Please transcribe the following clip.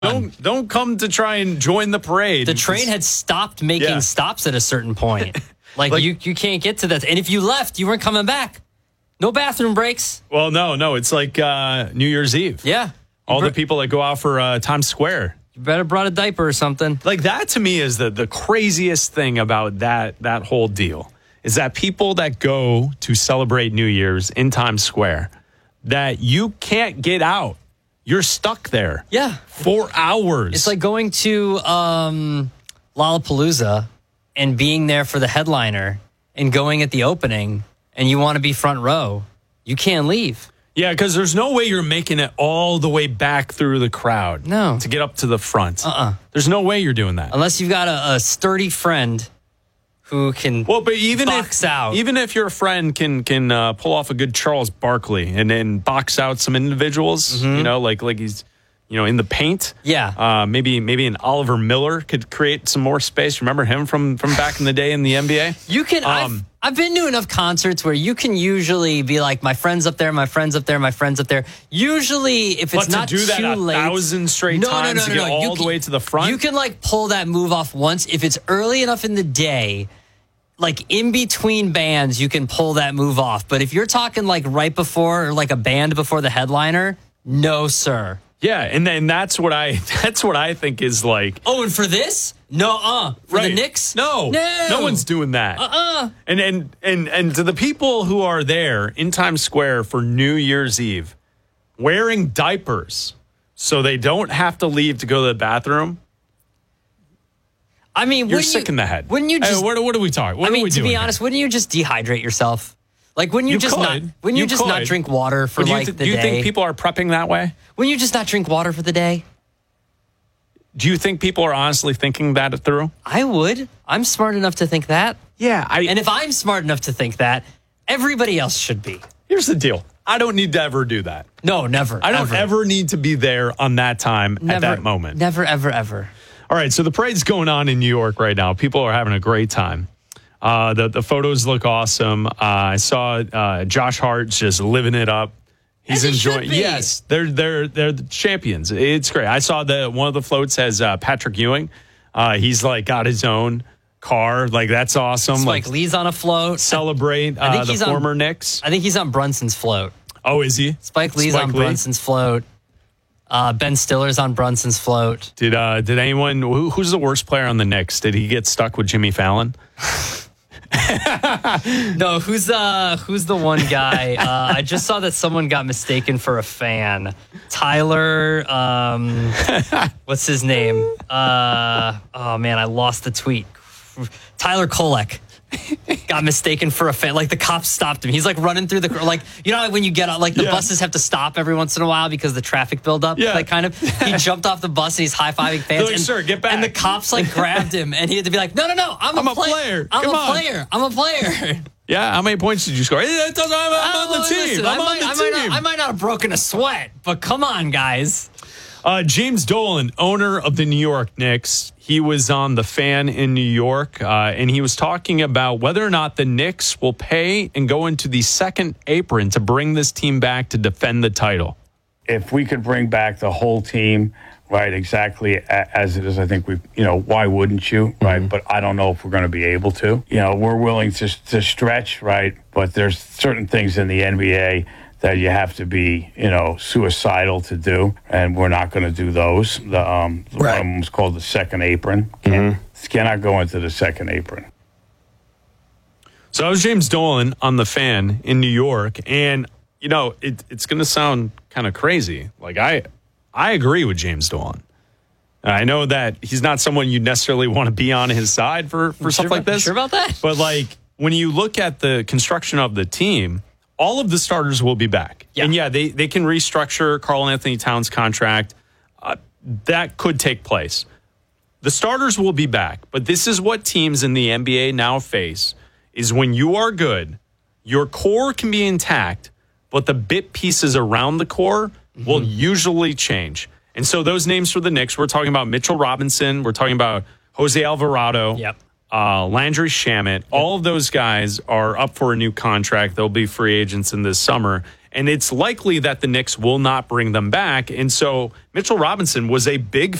Don't come to try and join the parade. The train had stopped making stops at a certain point. Like you can't get to that. And if you left, you weren't coming back. No bathroom breaks. Well, no. It's like New Year's Eve. Yeah. All the people that go out for Times Square. You better brought a diaper or something. Like that to me is the craziest thing about that whole deal is that people that go to celebrate New Year's in Times Square, that you can't get out. You're stuck there. Yeah. 4 hours. It's like going to Lollapalooza and being there for the headliner and going at the opening and you want to be front row. You can't leave. Yeah, because there's no way you're making it all the way back through the crowd. No. To get up to the front. There's no way you're doing that. Unless you've got a sturdy friend who can box out. Even if your friend can pull off a good Charles Barkley and then box out some individuals, like he's, in the paint. Yeah. Maybe an Oliver Miller could create some more space. Remember him from back in the day in the NBA? You can. I've been to enough concerts where you can usually be like, my friend's up there, my friend's up there, my friend's up there. Usually, if it's not too late, to do that 1,000 straight times to get all the way to the front. You can pull that move off once if it's early enough in the day. Like in between bands, you can pull that move off. But if you're talking right before, or a band before the headliner, no, sir. Yeah, and then that's what I think is like. Oh, and for this? No, for the Knicks? No one's doing that. And to the people who are there in Times Square for New Year's Eve, wearing diapers so they don't have to leave to go to the bathroom. I mean, you're sick in the head. Wouldn't you just? What are we talking? What are we doing? To be honest, wouldn't you just dehydrate yourself? Wouldn't you just not drink water for the day? Do you think people are prepping that way? Wouldn't you just not drink water for the day? Do you think people are honestly thinking that through? I would. I'm smart enough to think that. Yeah. And if I'm smart enough to think that, everybody else should be. Here's the deal. I don't need to ever do that. No, never. I don't ever need to be there on that time at that moment. Never, ever, ever. All right, so the parade's going on in New York right now. People are having a great time. The photos look awesome. I saw Josh Hart just living it up. He's enjoying. Yes, they're the champions. It's great. I saw one of the floats has Patrick Ewing. He's got his own car. That's awesome. Spike Lee's on a float. Celebrate the former Knicks. I think he's on Brunson's float. Oh, is he? Spike Lee's on Brunson's float. Ben Stiller's on Brunson's float. Did anyone? Who's the worst player on the Knicks? Did he get stuck with Jimmy Fallon? No, who's the one guy? I just saw that someone got mistaken for a fan. Tyler, what's his name? Oh man, I lost the tweet. Tyler Kolek got mistaken for a fan. The cops stopped him. He's running through the when you get out, the buses have to stop every once in a while because the traffic buildup. Yeah. He jumped off the bus and he's high-fiving fans. Sir, get back. And the cops grabbed him and he had to be no, I'm a player. I'm a player. Yeah, how many points did you score? It doesn't. I'm on the team. Listen, I might not have broken a sweat, but come on, guys. James Dolan, owner of the New York Knicks, he was on The Fan in New York, and he was talking about whether or not the Knicks will pay and go into the second apron to bring this team back to defend the title. If we could bring back the whole team, right, exactly as it is, I think why wouldn't you, right? Mm-hmm. But I don't know if we're going to be able to. We're willing to stretch, right? But there's certain things in the NBA that you have to be, suicidal to do, and we're not going to do those. One of them was called the second apron. Cannot go into the second apron. So that was James Dolan on The Fan in New York, and it's going to sound kind of crazy. I agree with James Dolan. I know that he's not someone you necessarily want to be on his side for stuff like this. Sure about that? But when you look at the construction of the team, all of the starters will be back. Yeah. And they can restructure Karl Anthony Towns' contract. That could take place. The starters will be back, but this is what teams in the NBA now face, is when you are good, your core can be intact, but the bit pieces around the core will usually change. And so those names for the Knicks, we're talking about Mitchell Robinson, we're talking about Jose Alvarado. Yep. Landry Shamet, all of those guys are up for a new contract. They'll be free agents in this summer. And it's likely that the Knicks will not bring them back. And so Mitchell Robinson was a big